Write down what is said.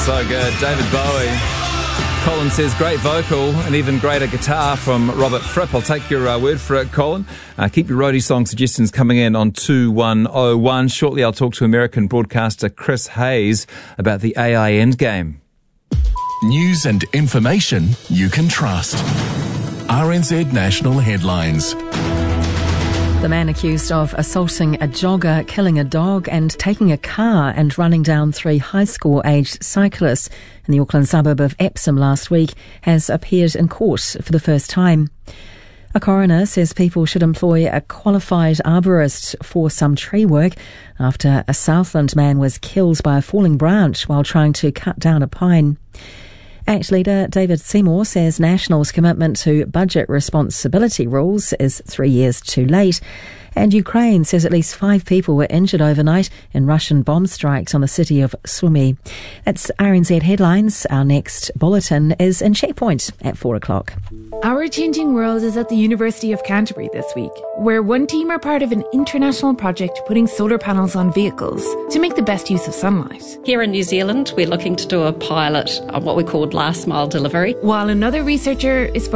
So good. David Bowie. Colin says, great vocal and even greater guitar from Robert Fripp. I'll take your word for it, Colin. Keep your roadie song suggestions coming in on 2101. Shortly, I'll talk to American broadcaster Chris Hayes about the AI endgame. News and information you can trust. RNZ National Headlines. The man accused of assaulting a jogger, killing a dog and taking a car and running down 3 high school-aged cyclists in the Auckland suburb of Epsom last week has appeared in court for the first time. A coroner says people should employ a qualified arborist for some tree work after a Southland man was killed by a falling branch while trying to cut down a pine. ACT leader David Seymour says National's commitment to budget responsibility rules is 3 years too late. And Ukraine says at least 5 people were injured overnight in Russian bomb strikes on the city of Sumy. That's RNZ Headlines. Our next bulletin is in Checkpoint at 4 o'clock. Our Changing World is at the University of Canterbury this week, where one team are part of an international project putting solar panels on vehicles to make the best use of sunlight. Here in New Zealand, we're looking to do a pilot on what we call last mile delivery. While another researcher is